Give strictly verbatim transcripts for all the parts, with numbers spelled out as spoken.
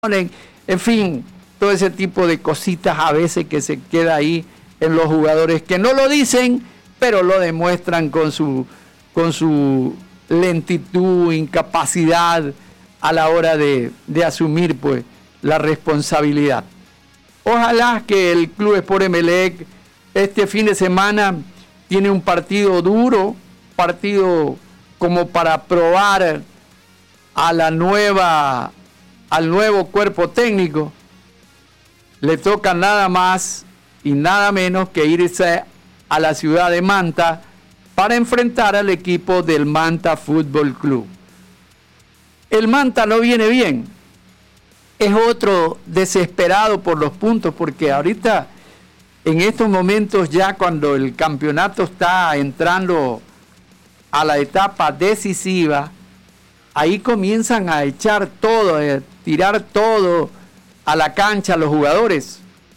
En fin, todo ese tipo de cositas a veces que se queda ahí en los jugadores que no lo dicen, pero lo demuestran con su, con su lentitud, incapacidad a la hora de, de asumir pues la responsabilidad. Ojalá que el Club Sport Emelec este fin de semana tiene un partido duro, partido como para probar a la nueva, al nuevo cuerpo técnico. Le toca nada más y nada menos que irse a la ciudad de Manta para enfrentar al equipo del Manta Fútbol Club. El Manta no viene bien, es otro desesperado por los puntos, porque ahorita, en estos momentos ya cuando el campeonato está entrando a la etapa decisiva, ahí comienzan a echar todo, a tirar todo a la cancha los jugadores.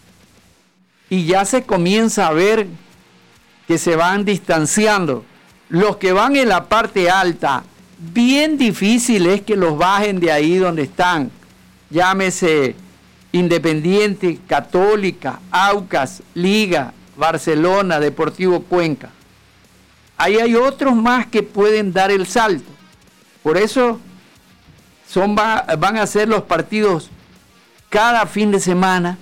Y ya se comienza a ver que se van distanciando. Los que van en la parte alta, bien difícil es que los bajen de ahí donde están. Llámese Independiente, Católica, Aucas, Liga, Barcelona, Deportivo Cuenca. Ahí hay otros más que pueden dar el salto. Por eso son, va, van a ser los partidos cada fin de semana,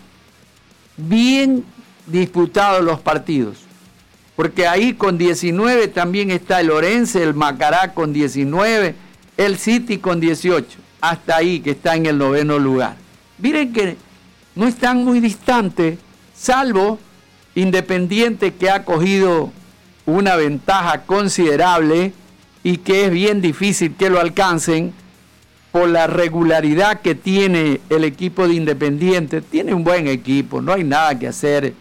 bien disputados los partidos. Porque ahí con diecinueve también está el Orense, el Macará con diecinueve, el City con dieciocho. Hasta ahí que está en el noveno lugar. Miren que no están muy distantes, salvo Independiente, que ha cogido una ventaja considerable y que es bien difícil que lo alcancen por la regularidad que tiene el equipo de Independiente. Tiene un buen equipo, no hay nada que hacer.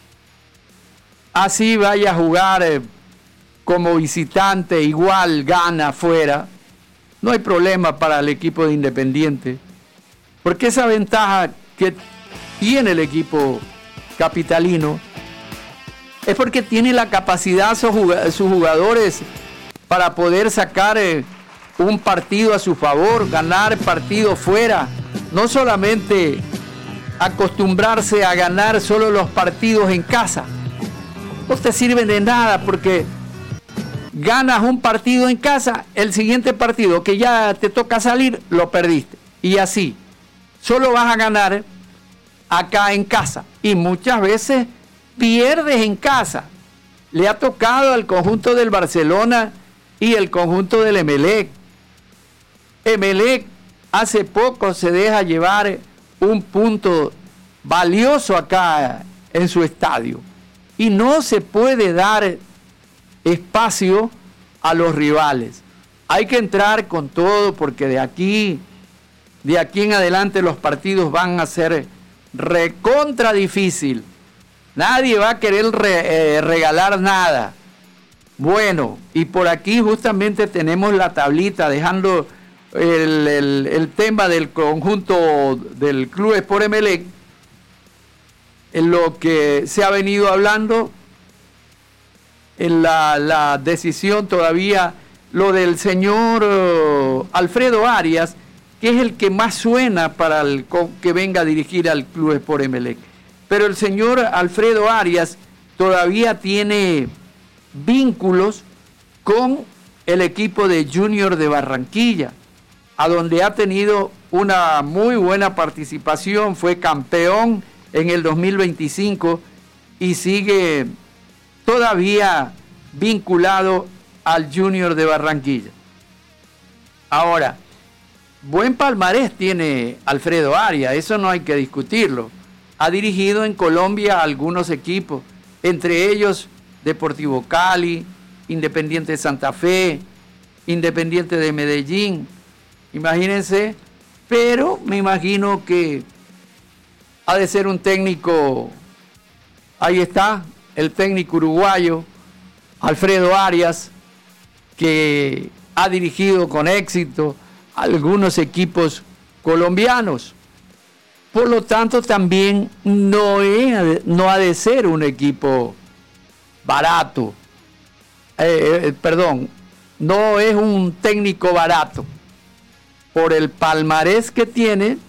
Así vaya a jugar eh, como visitante, igual gana afuera. No hay problema para el equipo de Independiente, porque esa ventaja que tiene el equipo capitalino es porque tiene la capacidad sus jugadores para poder sacar eh, un partido a su favor, ganar partido fuera, no solamente acostumbrarse a ganar solo los partidos en casa. No te sirven de nada porque ganas un partido en casa, el siguiente partido que ya te toca salir, lo perdiste. Y así, solo vas a ganar acá en casa. Y muchas veces pierdes en casa. Le ha tocado al conjunto del Barcelona y el conjunto del Emelec. Emelec hace poco se deja llevar un punto valioso acá en su estadio. Y no se puede dar espacio a los rivales. Hay que entrar con todo porque de aquí, de aquí en adelante los partidos van a ser recontra difícil. Nadie va a querer re, eh, regalar nada. Bueno, y por aquí justamente tenemos la tablita dejando el, el, el tema del conjunto del Club Sport Emelec. En lo que se ha venido hablando, en la, la decisión todavía, lo del señor uh, Alfredo Arias, que es el que más suena para el que venga a dirigir al Club Sport Emelec. Pero el señor Alfredo Arias todavía tiene vínculos con el equipo de Junior de Barranquilla, a donde ha tenido una muy buena participación, fue campeón en el dos mil veinticinco y sigue todavía vinculado al Junior de Barranquilla. Ahora, buen palmarés tiene Alfredo Arias, eso no hay que discutirlo. Ha dirigido en Colombia a algunos equipos, entre ellos Deportivo Cali, Independiente de Santa Fe, Independiente de Medellín, imagínense, pero me imagino que ha de ser un técnico, ahí está, el técnico uruguayo, Alfredo Arias, que ha dirigido con éxito algunos equipos colombianos. Por lo tanto, también no, es, no ha de ser un equipo barato. Eh, eh, perdón, no es un técnico barato. Por el palmarés que tiene,